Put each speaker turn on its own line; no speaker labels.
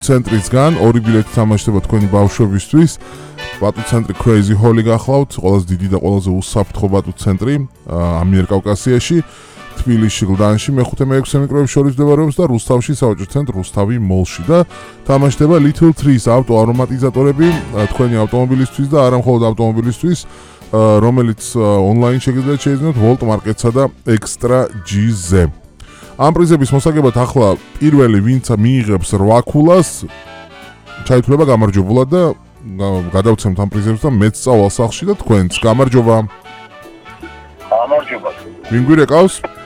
ცენტრისგან ორი ბილეთი თამაშდება თქვენი ბავშვებისთვის. ბატუ ცენტრი Crazy Holly გახლავთ, ყველაზე დიდი და ყველაზე უსაფრთხო ბატუ ცენტრი ამიერკავკასიაში, თბილისში, გლდანში, მეხუთე მეექვსე მიკროების შორის მდებარეობს და რუსთავში სავაჭრო ცენტრ რუსთავი მოლში და თამაშდება Little Trees ავტო არომატიზატორები თქვენი ავტომობილისთვის და არა მხოლოდ ავტომობილისთვის, რომელიც ონლაინ შეგიძლიათ შეიძინოთ Volt Market-სა და Extra G-ზე. ამ პრიზების მოსაგებად ახლა პირველი ვინც მიიღებს 8 ქულას ჩაითვლება გამარჯვებულად და გადავცემთ ამ პრიზებს და მეც წავალ სახლში და თქვენც გამარჯობა.
გამარჯობა.
ვინ გვირეკავს?